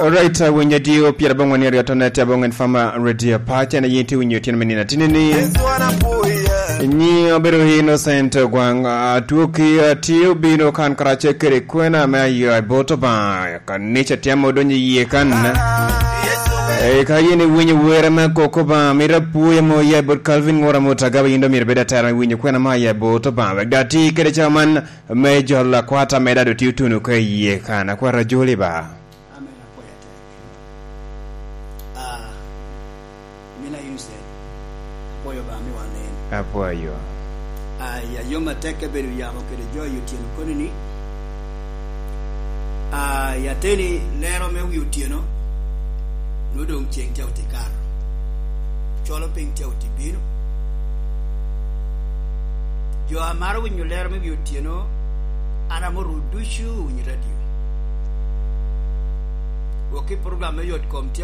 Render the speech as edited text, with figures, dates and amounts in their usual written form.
Right, when you do Pierre Bongwan area to net Bongan Farmer Radio Party and you two in your 10 minutes. Ni oberu innocent gwang tuki tiu bino kan karache kere kwena ma ya boto ba kan nicha tiamo donyi ye kan kayene winyi wera ma koko ba mira puye mo ya bot Calvin ngora mo tagaba indo mira beda tara winyi kwena ma ya boto ba dati kere chaman major la kwata meda do tiu tunu ka ye kan kwa rajuli ba Apo yo. Ya yoma teke beru ya mo kere joy yutino konini. Ya teni lero me yutino. No dong cheng chau ti kar. Cholo ping chau ti bino. Yo amaro winyo lero me yutino. Ana mo rudushu winyo radio. Woki program me yot kom